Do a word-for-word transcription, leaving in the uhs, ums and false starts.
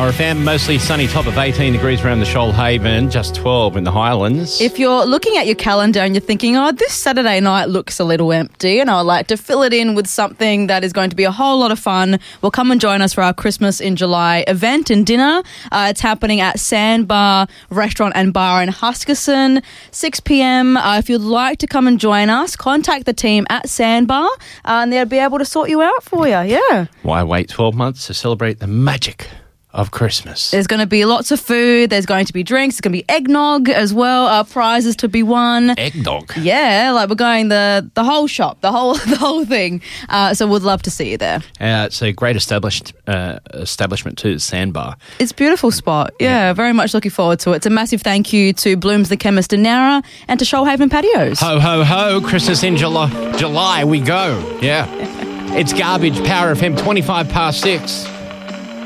Power F M. Mostly sunny, top of eighteen degrees around the Shoalhaven, just twelve in the Highlands. If you're looking at your calendar and you're thinking, oh, this Saturday night looks a little empty and I'd like to fill it in with something that is going to be a whole lot of fun, well, come and join us for our Christmas in July event and dinner. Uh, it's happening at Sandbar Restaurant and Bar in Huskisson, six p.m. Uh, if you'd like to come and join us, contact the team at Sandbar uh, and they'll be able to sort you out for you, yeah. Why wait twelve months to celebrate the magic of Christmas? There's going to be lots of food. There's going to be drinks. There's going to be eggnog as well. Uh, prizes to be won. Eggnog? Yeah, like we're going the the whole shop, the whole the whole thing. Uh, so we'd love to see you there. Uh, it's a great established uh, establishment too, Sandbar. It's a beautiful spot. Yeah, yeah, very much looking forward to it. It's a massive thank you to Blooms the Chemist in Nowra and to Shoalhaven Patios. Ho, ho, ho. Christmas in July. July we go. Yeah. It's garbage. Power F M, twenty-five past six.